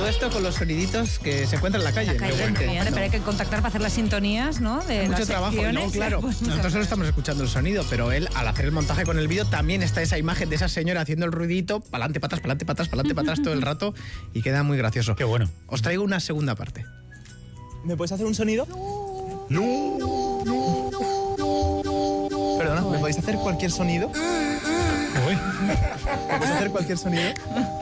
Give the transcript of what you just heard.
esto con los soniditos que se encuentran en la calle. Pero hay que contactar para hacer las sintonías, ¿no? De mucho las trabajo. Y luego, secciones. claro, nosotros solo estamos escuchando el sonido, pero él, al hacer el montaje con el vídeo, también está esa imagen de esa señora haciendo el ruidito, pa'lante, patas, pa'lante, patas, pa'lante, patas todo el rato, y queda muy gracioso. Qué bueno. Os traigo una segunda parte. ¿Me puedes hacer un sonido? No. Perdona, ¿me podéis hacer cualquier sonido? Uy. ¿Me podéis hacer cualquier sonido?